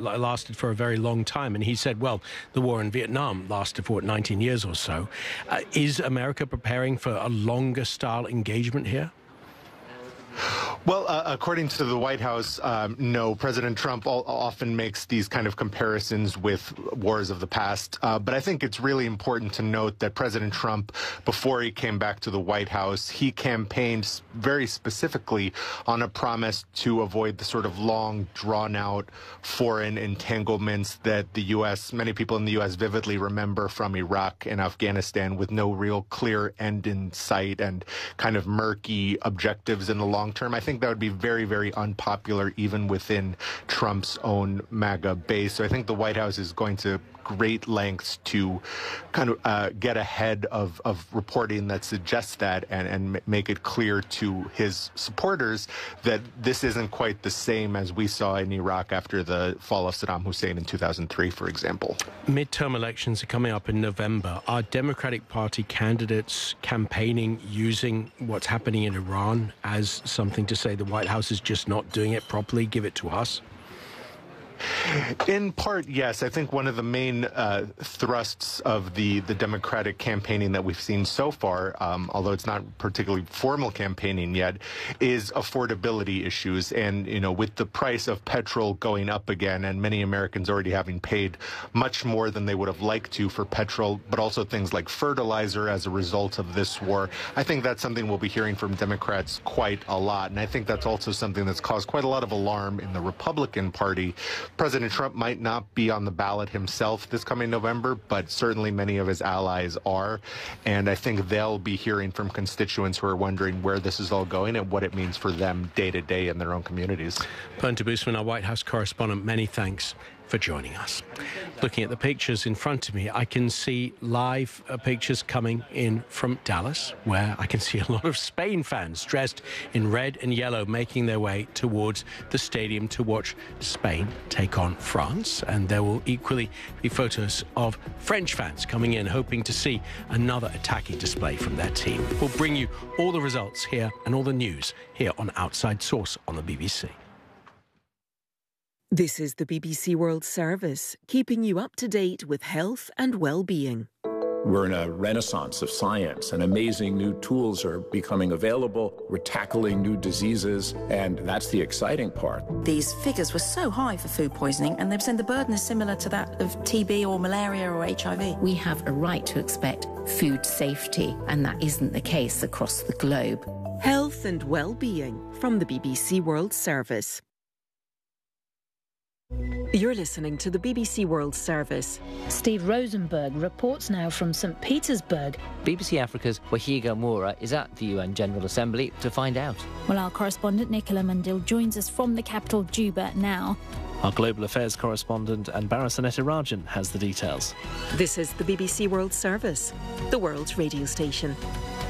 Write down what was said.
lasted for a very long time. And he said, well, the war in Vietnam lasted for 19 years or so. Is America preparing for a longer style engagement here? Well, according to the White House, no. President Trump often makes these kind of comparisons with wars of the past. But I think it's really important to note that President Trump, before he came back to the White House, he campaigned very specifically on a promise to avoid the sort of long, drawn-out foreign entanglements that the U.S., many people in the U.S. vividly remember from Iraq and Afghanistan, with no real clear end in sight and kind of murky objectives in the long term. I think that would be very, very unpopular even within Trump's own MAGA base. So I think the White House is going to great lengths to kind of get ahead of reporting that suggests that and make it clear to his supporters that this isn't quite the same as we saw in Iraq after the fall of Saddam Hussein in 2003, for example. Midterm elections are coming up in November. Are Democratic Party candidates campaigning using what's happening in Iran as something to say the White House is just not doing it properly? Give it to us. In part, yes. I think one of the main thrusts of the Democratic campaigning that we've seen so far, although it's not particularly formal campaigning yet, is affordability issues. And, you know, with the price of petrol going up again and many Americans already having paid much more than they would have liked to for petrol, but also things like fertilizer as a result of this war, I think that's something we'll be hearing from Democrats quite a lot. And I think that's also something that's caused quite a lot of alarm in the Republican Party. President Trump might not be on the ballot himself this coming November, but certainly many of his allies are. And I think they'll be hearing from constituents who are wondering where this is all going and what it means for them day to day in their own communities. Pernod Boosman, our White House correspondent, many thanks for joining us. Looking at the pictures in front of me, I can see live pictures coming in from Dallas, where I can see a lot of Spain fans dressed in red and yellow making their way towards the stadium to watch Spain take on France. And there will equally be photos of French fans coming in, hoping to see another attacking display from their team. We'll bring you all the results here and all the news here on Outside Source on the BBC. This is the BBC World Service, keeping you up to date with health and well-being. We're in a renaissance of science, and amazing new tools are becoming available. We're tackling new diseases, and that's the exciting part. These figures were so high for food poisoning, and they're saying the burden is similar to that of TB or malaria or HIV. We have a right to expect food safety, and that isn't the case across the globe. Health and well-being from the BBC World Service. You're listening to the BBC World Service. Steve Rosenberg reports now from St. Petersburg. BBC Africa's Wahiga Moura is at the UN General Assembly to find out. Well, our correspondent Nicola Mundil joins us from the capital, Juba, now. Our Global Affairs correspondent Anbara Sanetirajan has the details. This is the BBC World Service, the world's radio station.